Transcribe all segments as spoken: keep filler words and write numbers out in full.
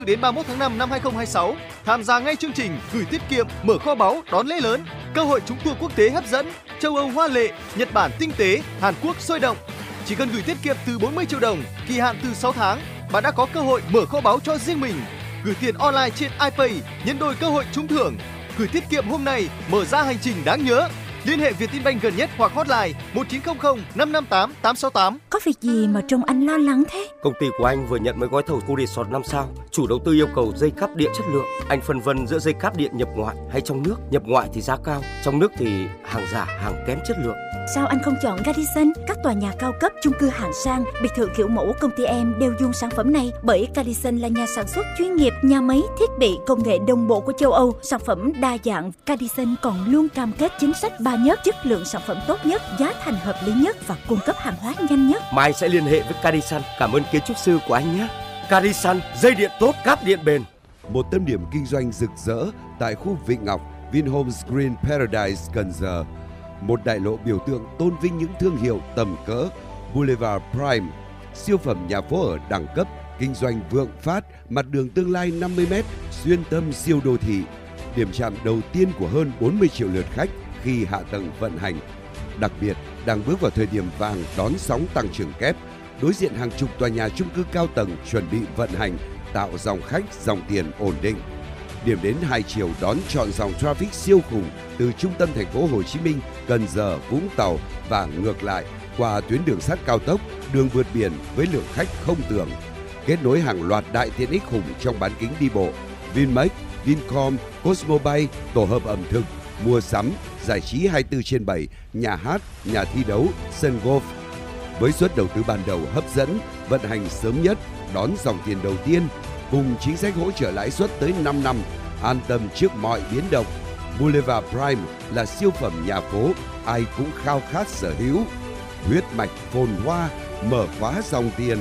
Đến ba mươi mốt tháng năm năm hai không hai sáu, tham gia ngay chương trình gửi tiết kiệm mở kho báu đón lễ lớn, cơ hội trúng tour quốc tế hấp dẫn, châu Âu hoa lệ, Nhật Bản tinh tế, Hàn Quốc sôi động. Chỉ cần gửi tiết kiệm từ bốn mươi triệu đồng, kỳ hạn từ sáu tháng, bạn đã có cơ hội mở kho báu cho riêng mình. Gửi tiền online trên iPay, nhân đôi cơ hội trúng thưởng. Gửi tiết kiệm hôm nay, mở ra hành trình đáng nhớ. Liên hệ Vietinbank gần nhất hoặc hotline một chín không không năm năm tám tám sáu tám. Có việc gì mà trông anh lo lắng thế? Công ty của anh vừa nhận mấy gói thầu khu resort năm sao. Chủ đầu tư yêu cầu dây cáp điện chất lượng. Anh phân vân giữa dây cáp điện nhập ngoại hay trong nước. Nhập ngoại thì giá cao, trong nước thì hàng giả, hàng kém chất lượng. Sao anh không chọn Radisson? Các tòa nhà cao cấp, chung cư hạng sang, biệt thự kiểu mẫu công ty em đều dùng sản phẩm này, bởi Radisson là nhà sản xuất chuyên nghiệp, nhà máy thiết bị công nghệ đồng bộ của châu Âu, sản phẩm đa dạng. Radisson còn luôn cam kết chính sách ba nhất, chất lượng sản phẩm tốt nhất, giá thành hợp lý nhất và cung cấp hàng hóa nhanh nhất. Mai sẽ liên hệ với Radisson. Cảm ơn kiến trúc sư của anh nhé. Radisson, dây điện tốt, cáp điện bền. Một tâm điểm kinh doanh rực rỡ tại khu Vịnh Ngọc, Vinhomes Green Paradise Cần Giờ. Một đại lộ biểu tượng tôn vinh những thương hiệu tầm cỡ. Boulevard Prime, siêu phẩm nhà phố ở đẳng cấp, kinh doanh vượng phát, mặt đường tương lai năm mươi mét, xuyên tâm siêu đô thị. Điểm chạm đầu tiên của hơn bốn mươi triệu lượt khách khi hạ tầng vận hành. Đặc biệt, đang bước vào thời điểm vàng đón sóng tăng trưởng kép, đối diện hàng chục tòa nhà chung cư cao tầng chuẩn bị vận hành, tạo dòng khách, dòng tiền ổn định. Điểm đến hai chiều đón trọn dòng traffic siêu khủng từ trung tâm thành phố Hồ Chí Minh, Cần Giờ, Vũng Tàu và ngược lại qua tuyến đường sắt cao tốc, đường vượt biển với lượng khách không tưởng. Kết nối hàng loạt đại tiện ích khủng trong bán kính đi bộ, Vinmec, Vincom, Cosmobay, tổ hợp ẩm thực, mua sắm, giải trí hai mươi bốn trên bảy, nhà hát, nhà thi đấu, sân golf. Với suất đầu tư ban đầu hấp dẫn, vận hành sớm nhất, đón dòng tiền đầu tiên, cùng chính sách hỗ trợ lãi suất tới năm năm, an tâm trước mọi biến động. Boulevard Prime là siêu phẩm nhà phố, ai cũng khao khát sở hữu. Huyết mạch phồn hoa, mở khóa dòng tiền.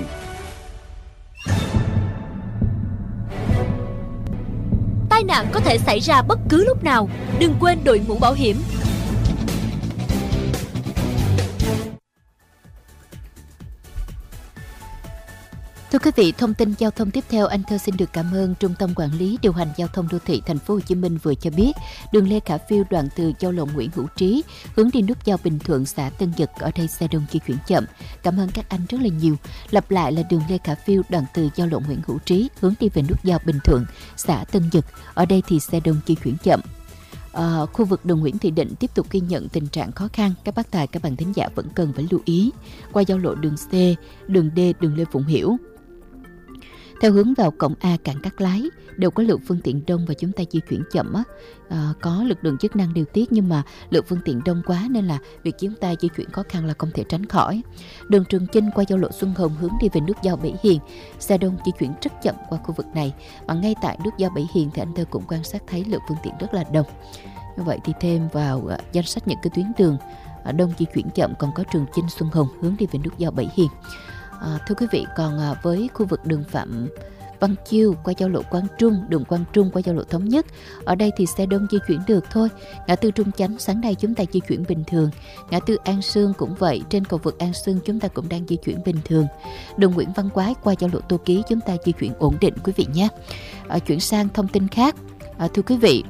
Tai nạn có thể xảy ra bất cứ lúc nào, đừng quên đội mũ bảo hiểm. Thưa quý vị, thông tin giao thông tiếp theo, anh Thơ xin được cảm ơn Trung tâm Quản lý Điều hành Giao thông Đô thị Thành phố Hồ Chí Minh vừa cho biết, đường Lê Khả Phiêu đoạn từ giao lộ Nguyễn Hữu Trí hướng đi nút giao Bình Thuận, xã Tân Dực, ở đây xe đông di chuyển chậm. Cảm ơn các anh rất là nhiều. Lặp lại là đường Lê Khả Phiêu đoạn từ giao lộ Nguyễn Hữu Trí hướng đi về nút giao Bình Thuận, xã Tân Dực, ở đây thì xe đông di chuyển chậm. À, khu vực đường Nguyễn Thị Định tiếp tục ghi nhận tình trạng khó khăn, các bác tài các bạn thính giả vẫn cần phải lưu ý. Qua giao lộ đường C, đường D, đường Lê Phụng Hiểu theo hướng vào cổng A cảng Cát Lái đều có lượng phương tiện đông và chúng ta di chuyển chậm á. À, có lực lượng chức năng điều tiết nhưng mà lượng phương tiện đông quá nên là việc chúng ta di chuyển khó khăn là không thể tránh khỏi. Đường Trường Chinh qua giao lộ Xuân Hồng hướng đi về nút giao Bảy Hiền, xe đông di chuyển rất chậm qua khu vực này. Và ngay tại nút giao Bảy Hiền thì anh Thơ cũng quan sát thấy lượng phương tiện rất là đông. Như vậy thì thêm vào uh, danh sách những cái tuyến đường uh, đông di chuyển chậm còn có Trường Chinh Xuân Hồng hướng đi về nút giao Bảy Hiền. À, thưa quý vị, còn à, với khu vực đường Phạm Văn Chiêu qua giao lộ Quang Trung, đường Quang Trung qua giao lộ Thống Nhất, ở đây thì xe đông di chuyển được thôi. Ngã tư Trung Chánh sáng nay chúng ta di chuyển bình thường. Ngã tư An Sương cũng vậy, trên cầu vượt An Sương chúng ta cũng đang di chuyển bình thường. Đường Nguyễn Văn Quái qua giao lộ Tô Ký chúng ta di chuyển ổn định quý vị nhé. À, chuyển sang thông tin khác, à, thưa quý vị.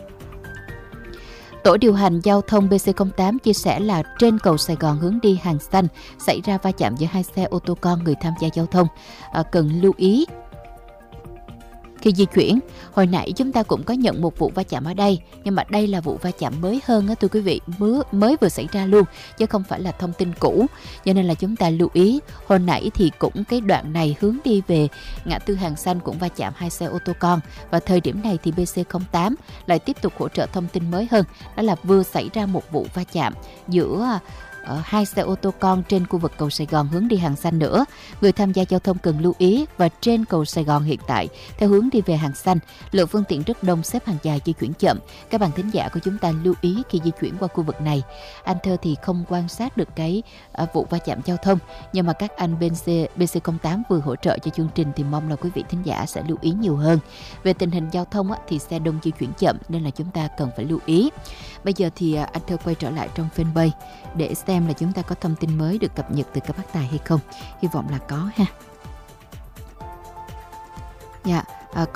Tổ điều hành giao thông bê xê không tám chia sẻ là trên cầu Sài Gòn hướng đi Hàng Xanh xảy ra va chạm giữa hai xe ô tô con, người tham gia giao thông à, cần lưu ý khi di chuyển. Hồi nãy chúng ta cũng có nhận một vụ va chạm ở đây, nhưng mà đây là vụ va chạm mới hơn á thưa quý vị, mới, mới vừa xảy ra luôn chứ không phải là thông tin cũ, cho nên là chúng ta lưu ý. Hồi nãy thì cũng cái đoạn này hướng đi về ngã tư Hàng Xanh cũng va chạm hai xe ô tô con, và thời điểm này thì bê xê không tám lại tiếp tục hỗ trợ thông tin mới hơn, đó là vừa xảy ra một vụ va chạm giữa ở hai xe ô tô con trên khu vực cầu Sài Gòn hướng đi Hàng Xanh nữa. Người tham gia giao thông cần lưu ý, và trên cầu Sài Gòn hiện tại theo hướng đi về Hàng Xanh, lượng phương tiện rất đông, xếp hàng dài di chuyển chậm. Các bạn thính giả của chúng ta lưu ý khi di chuyển qua khu vực này. Anh Thơ thì không quan sát được cái uh, vụ va chạm giao thông, nhưng mà các anh bên bê xê không tám vừa hỗ trợ cho chương trình thì mong là quý vị thính giả sẽ lưu ý nhiều hơn. Về tình hình giao thông á, thì xe đông di chuyển chậm nên là chúng ta cần phải lưu ý. Bây giờ thì uh, anh Thơ quay trở lại trong fanpage để xem là chúng ta có thông tin mới được cập nhật từ các bác tài hay không. Hy vọng là có ha. Dạ.